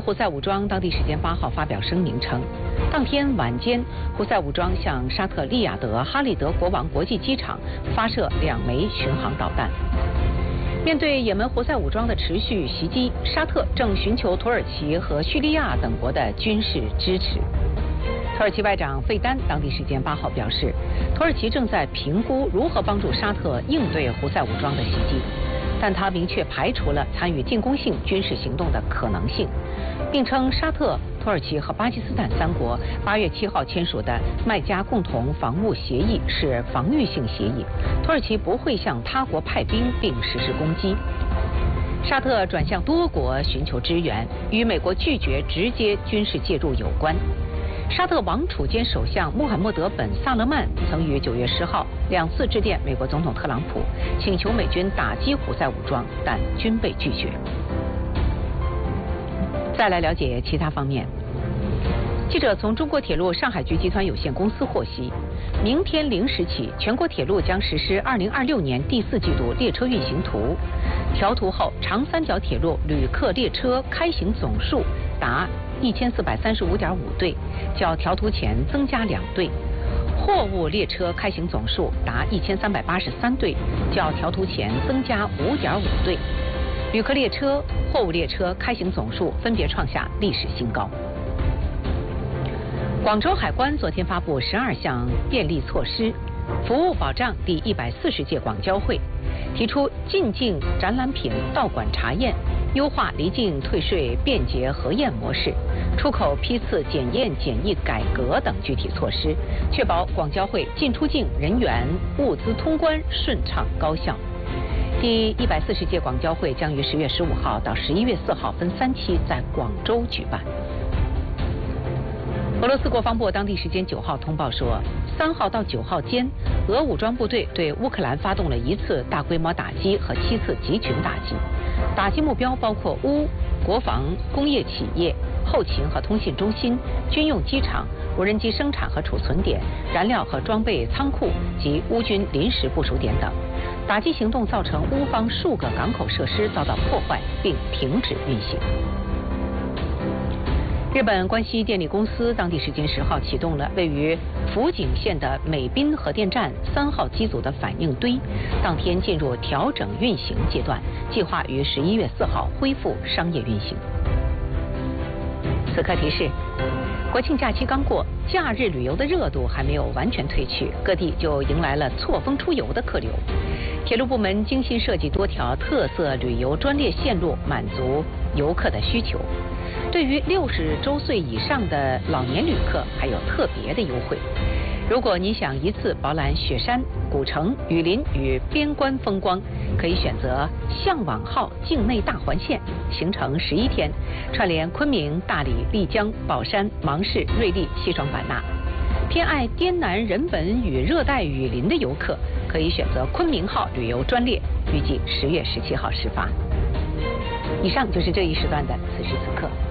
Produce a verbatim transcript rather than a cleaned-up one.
胡塞武装当地时间八号发表声明称，当天晚间，胡塞武装向沙特利雅得哈利德国王国际机场发射两枚巡航导弹。面对也门胡塞武装的持续袭击，沙特正寻求土耳其和叙利亚等国的军事支持。土耳其外长费丹当地时间八号表示，土耳其正在评估如何帮助沙特应对胡塞武装的袭击，但他明确排除了参与进攻性军事行动的可能性，并称沙特、土耳其和巴基斯坦三国八月七号签署的麦加共同防务协议是防御性协议，土耳其不会向他国派兵并实施攻击。沙特转向多国寻求支援，与美国拒绝直接军事介入有关。沙特王储兼首相穆罕默德本萨勒曼曾于九月十号两次致电美国总统特朗普，请求美军打击胡塞武装，但均被拒绝。再来了解其他方面。记者从中国铁路上海局集团有限公司获悉，明天零时起，全国铁路将实施二零二六年第四季度列车运行图。调图后，长三角铁路旅客列车开行总数达一千四百三十五点五对，较调图前增加两对；货物列车开行总数达一千三百八十三对，较调图前增加五点五对。旅客列车、货物列车开行总数分别创下历史新高。广州海关昨天发布十二项便利措施，服务保障第一百四十届广交会，提出进境展览品到馆查验、优化离境退税便捷核验模式、出口批次检验检疫改革等具体措施，确保广交会进出境人员、物资通关顺畅高效。第一百四十届广交会将于十月十五号到十一月四号分三期在广州举办。俄罗斯国防部当地时间九号通报说，三号到九号间，俄武装部队对乌克兰发动了一次大规模打击和七次集群打击，打击目标包括乌国防工业企业、后勤和通信中心、军用机场、无人机生产和储存点、燃料和装备仓库及乌军临时部署点等。打击行动造成乌方数个港口设施遭到破坏并停止运行。日本关西电力公司当地时间十号启动了位于福井县的美滨核电站三号机组的反应堆，当天进入调整运行阶段，计划于十一月四号恢复商业运行。此刻提示：国庆假期刚过，假日旅游的热度还没有完全退去，各地就迎来了错峰出游的客流。铁路部门精心设计多条特色旅游专列线路，满足游客的需求。对于六十周岁以上的老年旅客，还有特别的优惠。如果你想一次饱览雪山、古城、雨林与边关风光，可以选择向往号境内大环线，行程十一天，串联昆明、大理、丽江、宝山、芒市、瑞丽、西双版纳。偏爱滇南人文与热带雨林的游客，可以选择昆明号旅游专列，预计十月十七号始发。以上就是这一时段的此时此刻。